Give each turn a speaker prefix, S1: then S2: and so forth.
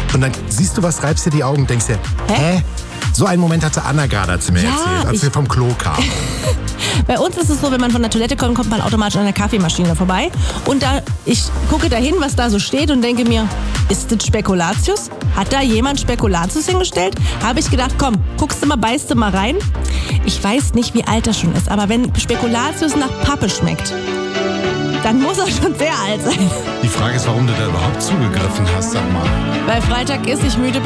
S1: Und dann siehst du was, reibst dir die Augen und denkst dir, hä? So einen Moment hatte Anna gerade, als sie mir erzählt, als wir vom Klo kamen.
S2: Bei uns ist es so, wenn man von der Toilette kommt, kommt man automatisch an der Kaffeemaschine vorbei. Und ich gucke dahin, was da so steht und denke mir, ist das Spekulatius? Hat da jemand Spekulatius hingestellt? Habe ich gedacht, komm, guckst du mal, beißt du mal rein. Ich weiß nicht, wie alt er schon ist, aber wenn Spekulatius nach Pappe schmeckt, dann muss er schon sehr alt sein.
S1: Die Frage ist, warum du da überhaupt zugegriffen hast, sag mal.
S2: Weil Freitag ist, ich müde bin.